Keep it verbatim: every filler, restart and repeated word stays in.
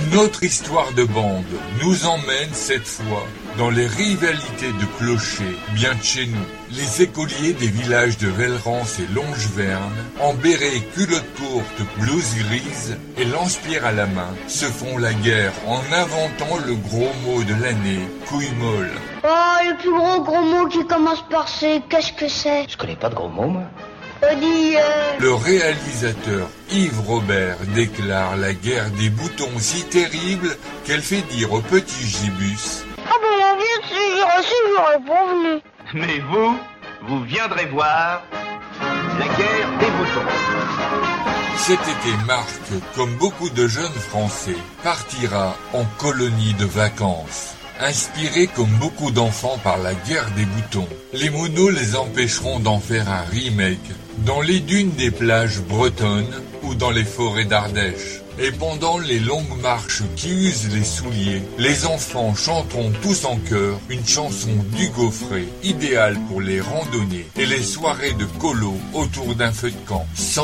Une autre histoire de bande nous emmène cette fois dans les rivalités de clochers, bien de chez nous. Les écoliers des villages de Vellerance et Longeverne, en béret, culotte courte, blouse grise et lance-pierre à la main, se font la guerre en inventant le gros mot de l'année, couille molle. Oh, le plus gros gros mot qui commence par C, qu'est-ce que c'est? Je connais pas de gros mots, moi. On dit, euh... Le réalisateur Yves Robert déclare la guerre des boutons si terrible qu'elle fait dire au petit Gibus: ah bon, on vient de se dire aussi, j'aurais pas venu. Mais vous, vous viendrez voir la guerre des boutons. Cet été, Marc, comme beaucoup de jeunes Français, partira en colonie de vacances. Inspiré comme beaucoup d'enfants par la guerre des boutons, les monos les empêcheront d'en faire un remake dans les dunes des plages bretonnes ou dans les forêts d'Ardèche. Et pendant les longues marches qui usent les souliers, les enfants chanteront tous en chœur une chanson du Gaufret, idéale pour les randonnées et les soirées de colo autour d'un feu de camp.